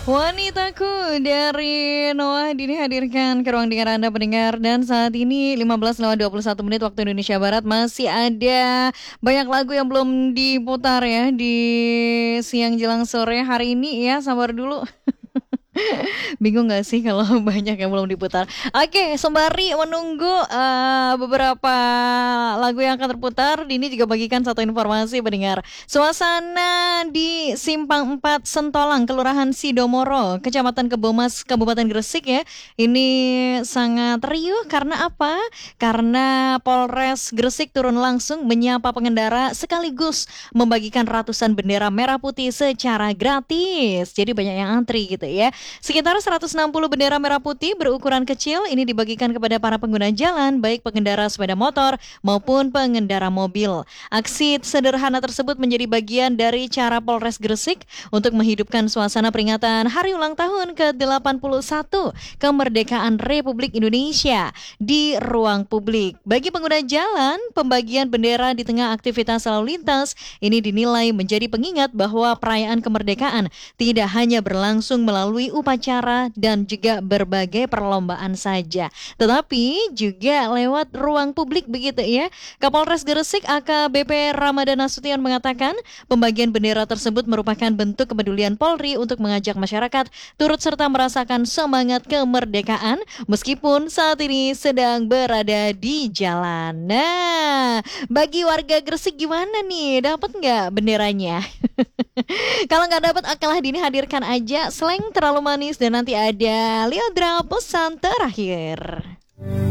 Wanitaku dari Noah Dini hadirkan ke ruang dengar Anda pendengar. Dan saat ini 15:21 waktu Indonesia Barat. Masih ada banyak lagu yang belum diputar ya di siang jelang sore hari ini ya. Sabar dulu. Bingung gak sih kalau banyak yang belum diputar? Oke, sembari menunggu beberapa lagu yang akan terputar, Dini juga bagikan satu informasi pendengar. Suasana di Simpang 4 Sentolang, Kelurahan Sidomoro, Kecamatan Kebomas, Kabupaten Gresik ya. Ini sangat riuh karena apa? Karena Polres Gresik turun langsung menyapa pengendara sekaligus membagikan ratusan bendera merah putih secara gratis. Jadi banyak yang antri gitu ya. Sekitar 160 bendera merah putih berukuran kecil ini dibagikan kepada para pengguna jalan, baik pengendara sepeda motor maupun pengendara mobil. Aksi sederhana tersebut menjadi bagian dari cara Polres Gresik untuk menghidupkan suasana peringatan Hari Ulang Tahun ke-81 Kemerdekaan Republik Indonesia di ruang publik. Bagi pengguna jalan, pembagian bendera di tengah aktivitas lalu lintas ini dinilai menjadi pengingat bahwa perayaan kemerdekaan tidak hanya berlangsung melalui upacara dan juga berbagai perlombaan saja, tetapi juga lewat ruang publik begitu ya. Kapolres Gresik AKBP Ramadan Nasution mengatakan pembagian bendera tersebut merupakan bentuk kepedulian Polri untuk mengajak masyarakat turut serta merasakan semangat kemerdekaan meskipun saat ini sedang berada di jalan. Nah, bagi warga Gresik gimana nih? Dapat nggak benderanya? Kalau nggak dapat, akalah Dini hadirkan aja Slang Terlalu Manis dan nanti ada Liodra pesan terakhir.